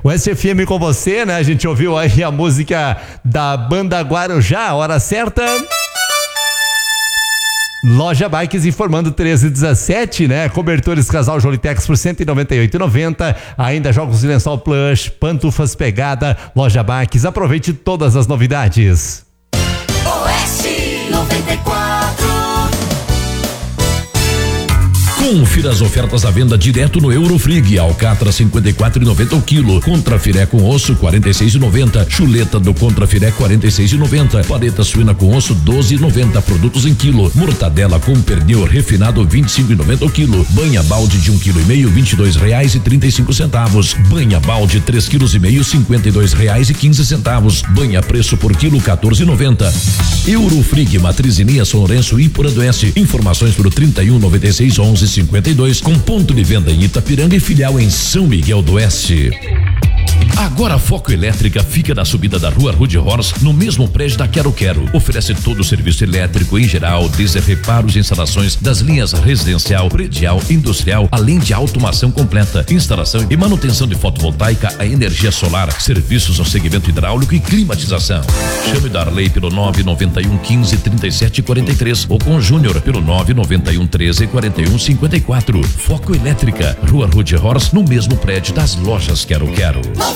Oeste FM com você, né? A gente ouviu aí a música da banda Guarujá, hora certa. Loja Bikes informando 13h17, né? Cobertores Casal Jolitex por R$ 198,90. Ainda jogos de lençol plush, pantufas pegada. Loja Bikes, aproveite todas as novidades. Oeste 94. Confira as ofertas à venda direto no Eurofrig. Alcatra 54,90 o quilo. Contrafilé com osso 46,90. Chuleta do contrafilé 46,90. Paleta suína com osso 12,90. Produtos em quilo. Mortadela com pernil refinado 25,90 o quilo. Banha balde de 1,5 kg R$22,35. Banha balde 3,5 kg R$52,15. Banha preço por quilo 14,90. Eurofrig, Matriz e Linha São Lourenço e Ipura do Oeste. Informações pelo 3196 1152 com ponto de venda em Itapiranga e filial em São Miguel do Oeste. Agora a Foco Elétrica fica na subida da Rua Rude Horse, no mesmo prédio da Quero Quero. Oferece todo o serviço elétrico em geral, desde reparos e instalações das linhas residencial, predial, industrial, além de automação completa, instalação e manutenção de fotovoltaica a energia solar, serviços no segmento hidráulico e climatização. Chame Darley pelo 991 15 37 43 ou com o Júnior pelo 991 13 41 54. Foco Elétrica, Rua Rude Horse, no mesmo prédio das lojas Quero Quero.